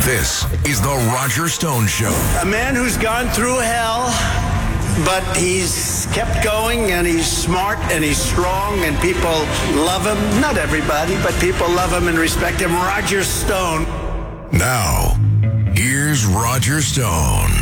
This is the Roger Stone Show. A man who's gone through hell, but he's kept going, and he's smart, and he's strong, and people love him. Not everybody, but people love him and respect him. Roger Stone. Now, here's Roger Stone.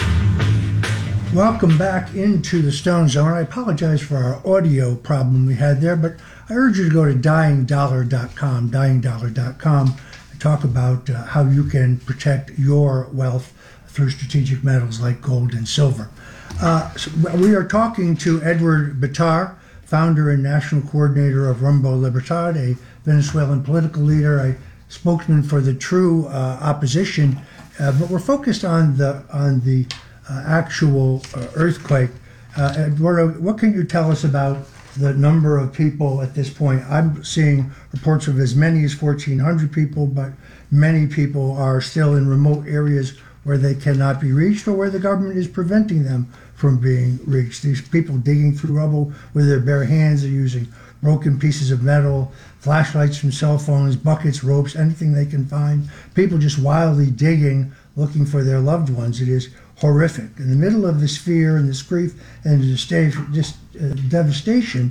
Welcome back into the Stone Zone. I apologize for our audio problem we had there, but I urge you to go to dyingdollar.com, dyingdollar.com, and talk about how you can protect your wealth through strategic metals like gold and silver. So we are talking to Edward Bitar, founder and national coordinator of Rumbo Libertad, a Venezuelan political leader, a spokesman for the true opposition, but we're focused on the actual earthquake. Eduardo, what can you tell us about the number of people at this point? I'm seeing reports of as many as 1,400 people, but many people are still in remote areas where they cannot be reached or where the government is preventing them from being reached. These people digging through rubble with their bare hands are using broken pieces of metal, flashlights from cell phones, buckets, ropes, anything they can find. People just wildly digging, looking for their loved ones. It is horrific. In the middle of this fear and this grief and this devastation,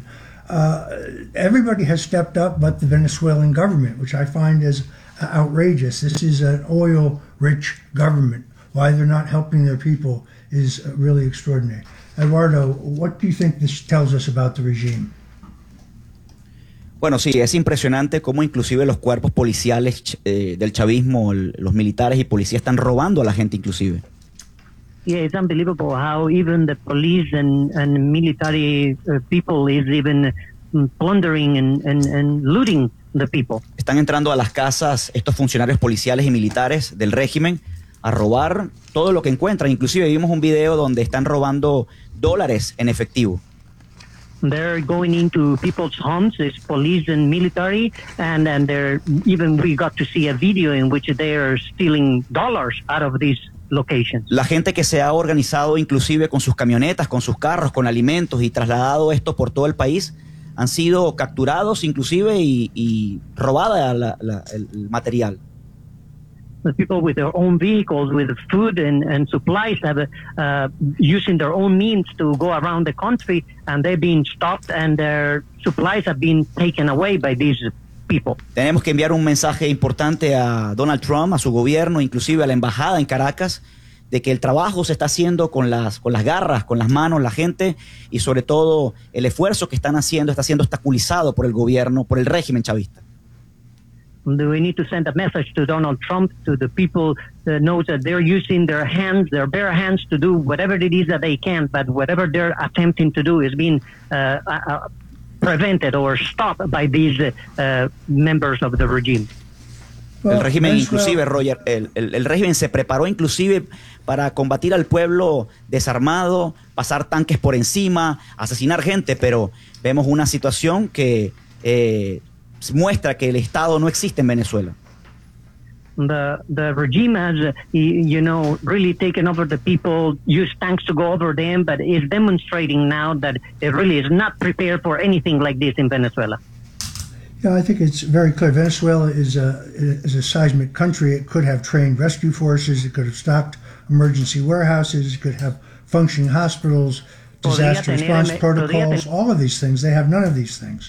everybody has stepped up but the Venezuelan government, which I find is outrageous. This is an oil-rich government. Why they're not helping their people is really extraordinary. Eduardo, what do you think this tells us about the regime? Bueno, sí, es impresionante cómo inclusive los cuerpos policiales del chavismo, los militares y policías están robando a la gente inclusive. Yeah, it's unbelievable how even the police and military people is even plundering and looting the people. Están entrando a las casas estos funcionarios policiales y militares del régimen a robar todo lo que encuentran. Inclusive vimos un video donde están robando dólares en efectivo. They're going into people's homes, it's police and military, and they're even we got to see a video in which they are stealing dollars out of these locations. La gente que se ha organizado inclusive con sus camionetas, con sus carros, con alimentos y trasladado esto por todo el país, han sido capturados inclusive y robada el material. The people with their own vehicles, with food and supplies, have using their own means to go around the country, and they're being stopped, and their supplies have been taken away by these people. Tenemos que enviar un mensaje importante a Donald Trump, a su gobierno, inclusive a la embajada en Caracas, de que el trabajo se está haciendo con las garras, con las manos, la gente, y sobre todo el esfuerzo que están haciendo está siendo obstaculizado por el gobierno, por el régimen chavista. We need to send a message to Donald Trump, to the people that knows that they're using their hands, their bare hands, to do whatever it is that they can, but whatever they're attempting to do is being prevented or stopped by these members of the regime. El régimen inclusive, Roger, el régimen se preparó inclusive para combatir al pueblo desarmado, pasar tanques por encima, asesinar gente, pero vemos una situación que muestra que el Estado no existe en Venezuela. The regime has, really taken over the people, used tanks to go over them, but is demonstrating now that it really is not prepared for anything like this in Venezuela. Yeah, I think it's very clear. Venezuela is a seismic country. It could have trained rescue forces. It could have stocked emergency warehouses. It could have functioning hospitals, disaster response protocols, all of these things. They have none of these things.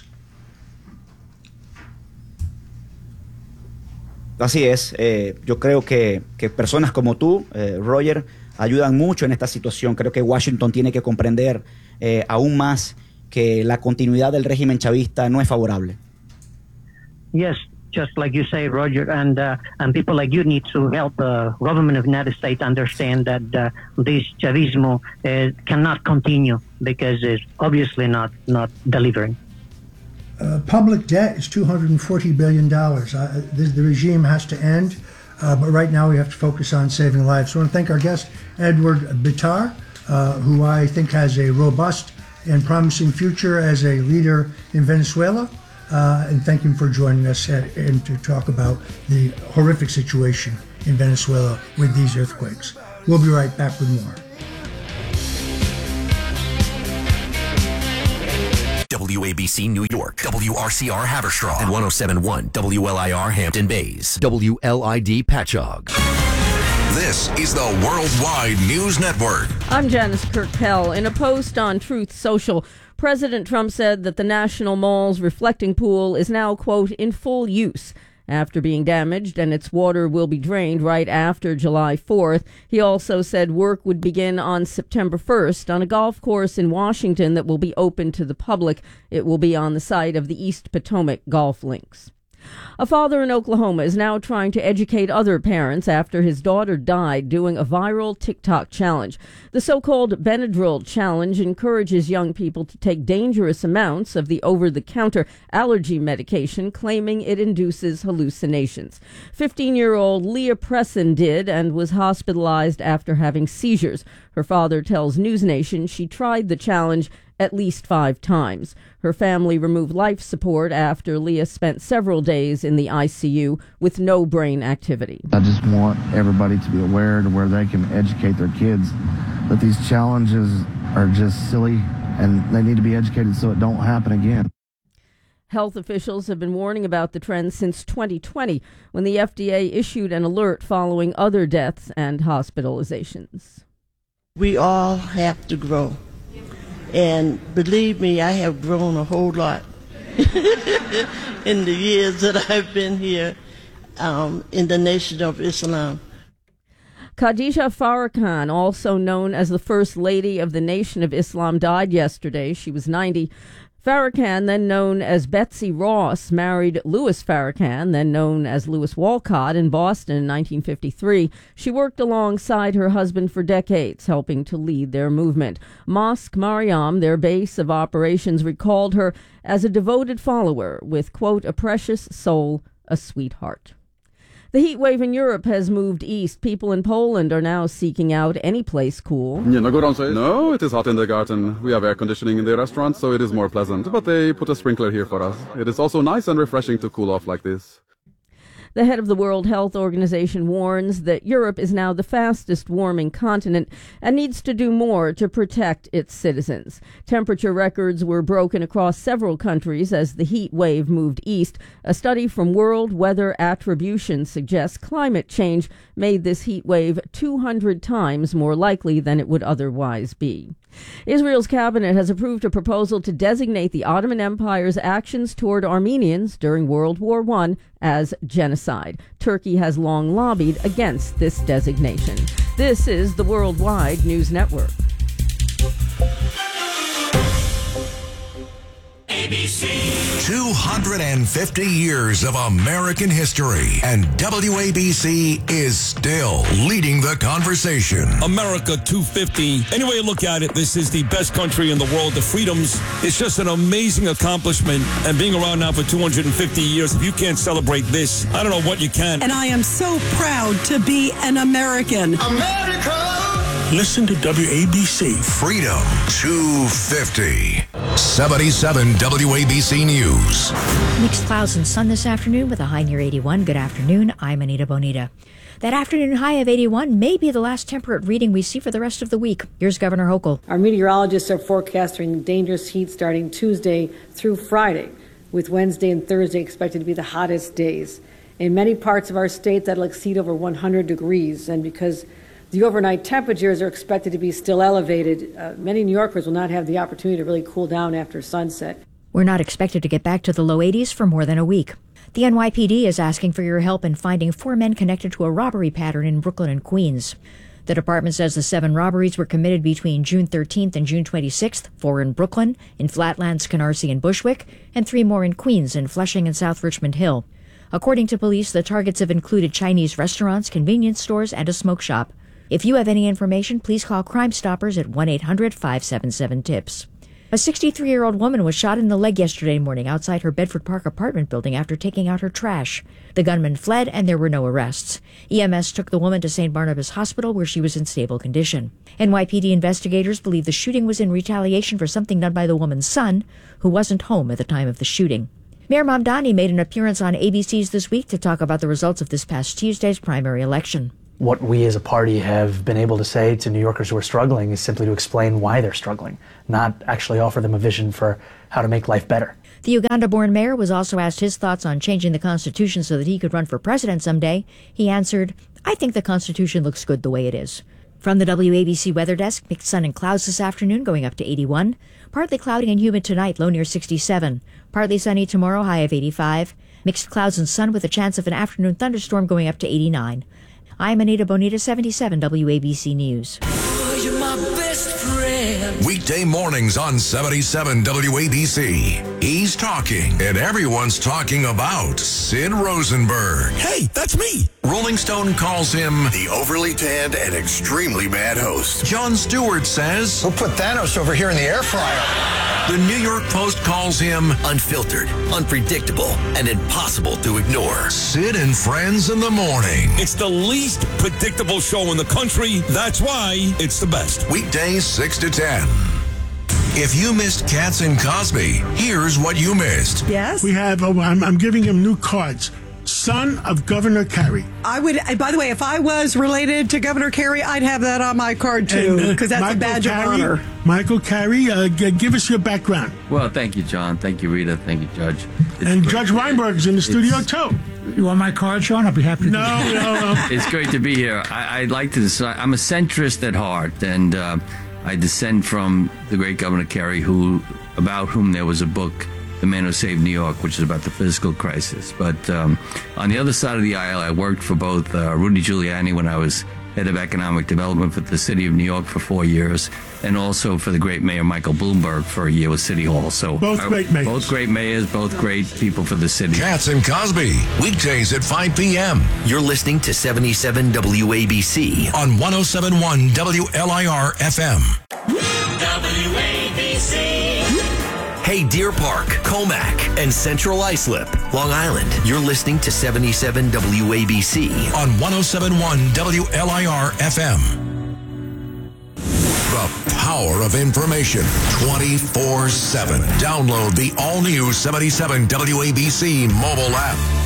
Así es, yo creo que personas como tú, Roger, ayudan mucho en esta situación. Creo que Washington tiene que comprender aún más que la continuidad del régimen chavista no es favorable. Yes, just like you say, Roger, and people like you need to help the government of the United States understand that this chavismo cannot continue because it's obviously not delivering. Public debt is $240 billion. The regime has to end, but right now we have to focus on saving lives. So I want to thank our guest, Edward Bitar, who I think has a robust and promising future as a leader in Venezuela. And thank him for joining us and to talk about the horrific situation in Venezuela with these earthquakes. We'll be right back with more. WABC New York, WRCR Haverstraw, and 107.1 WLIR Hampton Bays, WLID Patchogue. This is the Worldwide News Network. I'm Janice Kirk-Pell. In a post on Truth Social, President Trump said that the National Mall's reflecting pool is now, quote, in full use after being damaged, and its water will be drained right after July 4th. He also said work would begin on September 1st on a golf course in Washington that will be open to the public. It will be on the site of the East Potomac Golf Links. A father in Oklahoma is now trying to educate other parents after his daughter died doing a viral TikTok challenge. The so-called Benadryl challenge encourages young people to take dangerous amounts of the over-the-counter allergy medication, claiming it induces hallucinations. 15-year-old Leah Presson did and was hospitalized after having seizures. Her father tells News Nation she tried the challenge at least 5 times. Her family removed life support after Leah spent several days in the ICU with no brain activity. I just want everybody to be aware to where they can educate their kids that these challenges are just silly and they need to be educated so it don't happen again. Health officials have been warning about the trend since 2020, when the FDA issued an alert following other deaths and hospitalizations. We all have to grow. And believe me, I have grown a whole lot in the years that I've been here in the Nation of Islam. Khadija Farrakhan, also known as the First Lady of the Nation of Islam, died yesterday. She was 90. Farrakhan, then known as Betsy Ross, married Louis Farrakhan, then known as Louis Walcott, in Boston in 1953. She worked alongside her husband for decades, helping to lead their movement. Mosque Mariam, their base of operations, recalled her as a devoted follower with, quote, a precious soul, a sweetheart. The heat wave in Europe has moved east. People in Poland are now seeking out any place cool. No, it is hot in the garden. We have air conditioning in the restaurant, so it is more pleasant. But they put a sprinkler here for us. It is also nice and refreshing to cool off like this. The head of the World Health Organization warns that Europe is now the fastest warming continent and needs to do more to protect its citizens. Temperature records were broken across several countries as the heat wave moved east. A study from World Weather Attribution suggests climate change made this heat wave 200 times more likely than it would otherwise be. Israel's cabinet has approved a proposal to designate the Ottoman Empire's actions toward Armenians during World War I as genocide. Turkey has long lobbied against this designation. This is the Worldwide News Network. ABC. 250 years of American history, and WABC is still leading the conversation. America 250. Any way you look at it, this is the best country in the world. The freedoms, it's just an amazing accomplishment. And being around now for 250 years, if you can't celebrate this, I don't know what you can. And I am so proud to be an American. America! Listen to WABC. Freedom 250. 77 WABC News. Mixed clouds and sun this afternoon with a high near 81. Good afternoon. I'm Anita Bonita. That afternoon high of 81 may be the last temperate reading we see for the rest of the week. Here's Governor Hochul. Our meteorologists are forecasting dangerous heat starting Tuesday through Friday, with Wednesday and Thursday expected to be the hottest days. In many parts of our state, that'll exceed over 100 degrees. And because the overnight temperatures are expected to be still elevated, many New Yorkers will not have the opportunity to really cool down after sunset. We're not expected to get back to the low 80s for more than a week. The NYPD is asking for your help in finding 4 men connected to a robbery pattern in Brooklyn and Queens. The department says the 7 robberies were committed between June 13th and June 26th, 4 in Brooklyn, in Flatlands, Canarsie, and Bushwick, and 3 more in Queens, in Flushing and South Richmond Hill. According to police, the targets have included Chinese restaurants, convenience stores, and a smoke shop. If you have any information, please call Crime Stoppers at 1-800-577-TIPS. A 63-year-old woman was shot in the leg yesterday morning outside her Bedford Park apartment building after taking out her trash. The gunman fled and there were no arrests. EMS took the woman to St. Barnabas Hospital where she was in stable condition. NYPD investigators believe the shooting was in retaliation for something done by the woman's son, who wasn't home at the time of the shooting. Mayor Mamdani made an appearance on ABC's This Week to talk about the results of this past Tuesday's primary election. What we as a party have been able to say to New Yorkers who are struggling is simply to explain why they're struggling, not actually offer them a vision for how to make life better. The Uganda-born mayor was also asked his thoughts on changing the Constitution so that he could run for president someday. He answered, I think the Constitution looks good the way it is. From the WABC Weather Desk, mixed sun and clouds this afternoon, going up to 81. Partly cloudy and humid tonight, low near 67. Partly sunny tomorrow, high of 85. Mixed clouds and sun with a chance of an afternoon thunderstorm going up to 89. I'm Anita Bonita, 77 WABC News. You're my best friend. Weekday mornings on 77 WABC. He's talking, and everyone's talking about Sid Rosenberg. Hey, that's me. Rolling Stone calls him the overly tanned and extremely mad host. Jon Stewart says, we'll put Thanos over here in the air fryer. The New York Post calls him unfiltered, unpredictable, and impossible to ignore. Sid and Friends in the morning. It's the least predictable show in the country. That's why it's the best. Weekdays 6 to 10. If you missed Katz and Cosby, here's what you missed. Yes? We have, I'm giving him new cards. Son of Governor Carey. I would, by the way, if I was related to Governor Carey, I'd have that on my card too, because that's Michael a badge Carey, of honor. Michael Carey, give us your background. Well, thank you, John. Thank you, Rita. Thank you, Judge. And Judge Weinberg's in the studio too. You want my card, Sean? I'll be happy to. No. It's great to be here. I'd like to decide. I'm a centrist at heart, and I descend from the great Governor Carey, about whom there was a book, The Man Who Saved New York, which is about the fiscal crisis. But on the other side of the aisle, I worked for both Rudy Giuliani when I was head of economic development for the city of New York for 4 years, and also for the great mayor Michael Bloomberg for a year with City Hall. So both great mayors. Both great mayors, both great people for the city. Katz and Cosby, weekdays at 5 p.m. You're listening to 77 WABC on 107.1 WLIR FM. WABC. Hey, Deer Park, Comac, and Central Islip, Long Island. You're listening to 77 WABC on 107.1 WLIR FM. The power of information 24/7. Download the all-new 77 WABC mobile app.